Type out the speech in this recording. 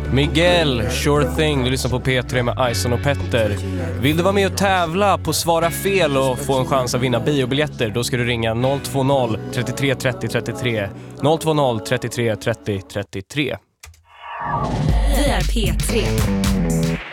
Miguel, Sure Thing, du lyssnar på P3 med Ison och Petter. Vill du vara med och tävla på Svara fel och få en chans att vinna biobiljetter, då ska du ringa 020 33 30 33. 020 33 30 33. Vi är P3.